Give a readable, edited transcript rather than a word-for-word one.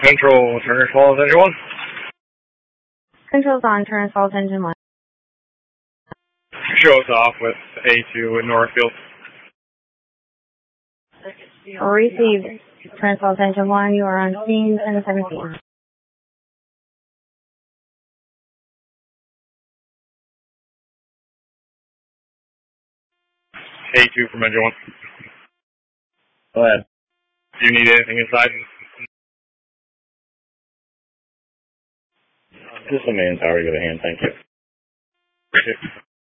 Control, Turner Falls, engine 1. Control's on, Turner Falls, engine 1. Show us off with A2 in Northfield. Received, Turner Falls, engine 1. You are on scene 1017. A2 from engine 1. Go ahead. Do you need anything inside? Just the main tower, give a hand, thank you. Appreciate it.